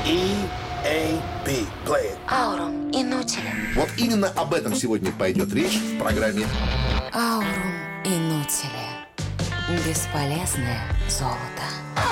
E-A-B. Play it. Аурум Инутиля. Вот именно об этом сегодня пойдет речь в программе Аурум Инутиля. Бесполезное золото.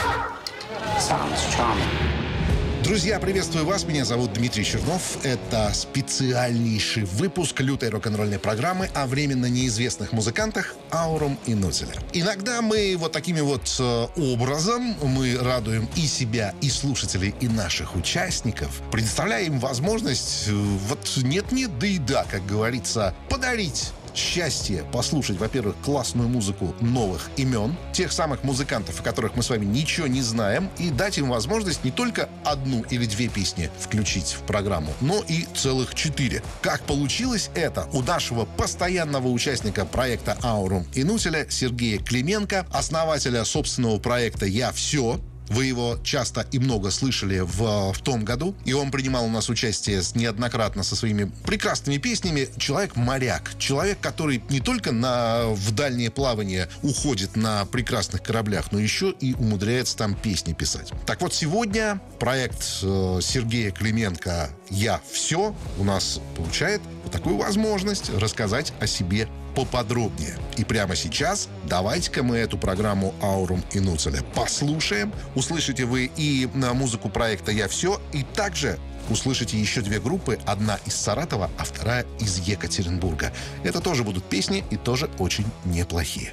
Друзья, приветствую вас. Меня зовут Дмитрий Чернов. Это специальнейший выпуск лютой рок-н-ролльной программы о временно неизвестных музыкантах Аурум Инутиля. Иногда мы вот такими вот образом мы радуем и себя, и слушателей, и наших участников, предоставляя им возможность вот нет-нет, да и да, как говорится, подарить счастье послушать, во-первых, классную музыку новых имен, тех самых музыкантов, о которых мы с вами ничего не знаем, и дать им возможность не только одну или две песни включить в программу, но и целых 4. Как получилось это у нашего постоянного участника проекта Аурум Инутиля Сергея Клименко, основателя собственного проекта «Я все». Вы его часто и много слышали в том году, и он принимал у нас участие неоднократно со своими прекрасными песнями. Человек-моряк, человек, который не только в дальнее плавание уходит на прекрасных кораблях, но еще и умудряется там песни писать. Так вот, сегодня проект Сергея Клименко «Я все» у нас получает вот такую возможность рассказать о себе поподробнее. И прямо сейчас давайте-ка мы эту программу Аурум Инутиля послушаем. Услышите вы и музыку проекта «Я все», и также услышите еще 2 группы. Одна из Саратова, а вторая из Екатеринбурга. Это тоже будут песни и тоже очень неплохие.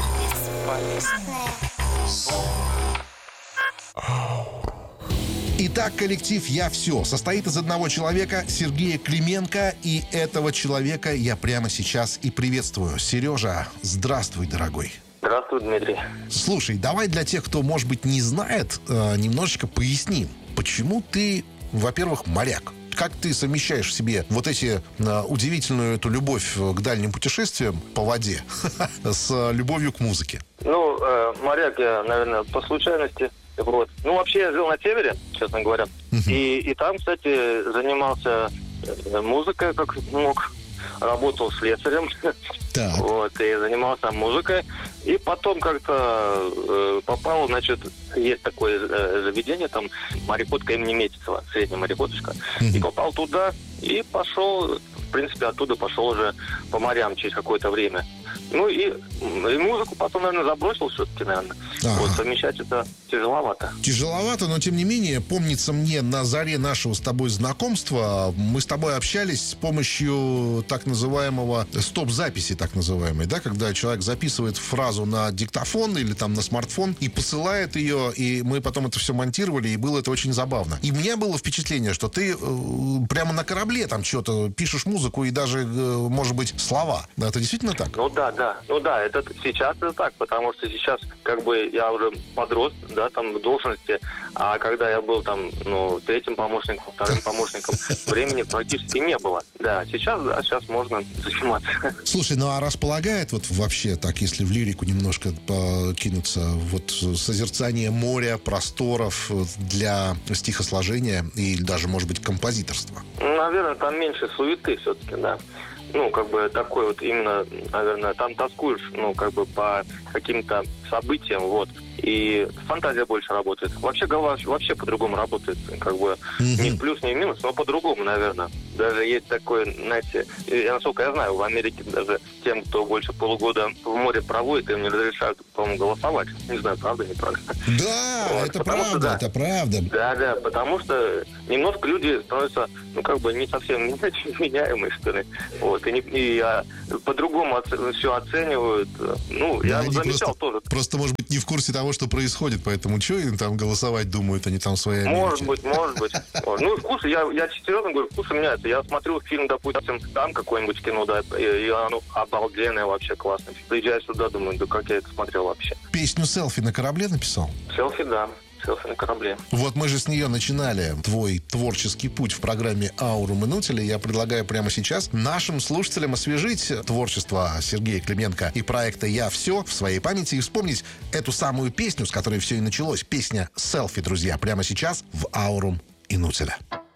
Итак, коллектив «Я все» состоит из одного человека, Сергея Клименко, и этого человека я прямо сейчас и приветствую. Сережа, здравствуй, дорогой. Здравствуй, Дмитрий. Слушай, давай для тех, кто, может быть, не знает, немножечко поясним, почему ты, во-первых, моряк. Как ты совмещаешь в себе вот эти удивительную эту любовь к дальним путешествиям по воде с любовью к музыке? Ну, моряк я, наверное, по случайности. Вот. Ну, вообще, я жил на севере, честно говоря. И там, кстати, занимался музыкой, как мог. Работал слесарем. Так. Вот, и занимался музыкой. И потом как-то попал, значит, есть такое заведение, там, мореходка имени Метицева, средняя мореходочка. И попал туда, и пошел, в принципе, оттуда пошел уже по морям через какое-то время. Ну и музыку потом, наверное, забросил все-таки, наверное. Вот совмещать это тяжеловато. Тяжеловато, но тем не менее, помнится мне, на заре нашего с тобой знакомства мы с тобой общались с помощью так называемого стоп-записи, так называемой, да, когда человек записывает фразу на диктофон или там на смартфон и посылает ее, и мы потом это все монтировали, и было это очень забавно. И у меня было впечатление, что ты прямо на корабле там что-то пишешь музыку и даже, может быть, слова. Да, это действительно так? Ну да, это сейчас это так, потому что сейчас как бы я уже подрос, да, там в должности, а когда я был там, ну, 3-м помощником, 2-м помощником, времени практически не было. Да, сейчас можно заниматься. Слушай, ну а располагает вот вообще так, если в лирику немножко покинуться, вот созерцание моря, просторов для стихосложения и даже, может быть, композиторства? Наверное, там меньше суеты все-таки, да. Ну, как бы такой вот именно, наверное, там тоскуешь, ну, как бы по каким-то событиям, вот. И фантазия больше работает. Вообще голова вообще по-другому работает. Как бы не в плюс, не в минус, но по-другому, наверное. Даже есть такое, знаете, насколько я знаю, в Америке даже тем, кто больше полугода в море проводит, им не разрешают, по-моему, голосовать. Не знаю, правда, неправда. Да, вот, это правда, что, да, это правда. Да, потому что немножко люди становятся, ну, как бы не совсем меняемые, что ли. Вот, и по-другому все оценивают. Ну, да, я замечал тоже. Просто, может быть, не в курсе того, что происходит, поэтому что им там голосовать думают, они там свои Америки. Может быть. Ну, вкусы, я серьезно говорю, вкусы меняются. Я смотрю фильм, допустим, там какое-нибудь кино, да, и оно обалденное вообще, классно. Приезжаю сюда, думаю, да как я это смотрел вообще. Песню «Селфи» на корабле написал? «Селфи», да. «Селфи» на корабле. Вот мы же с нее начинали твой творческий путь в программе «Аурум Инутиля». Я предлагаю прямо сейчас нашим слушателям освежить творчество Сергея Клименко и проекта «Я все» в своей памяти и вспомнить эту самую песню, с которой все и началось. Песня «Селфи», друзья, прямо сейчас в «Аурум Инутиля».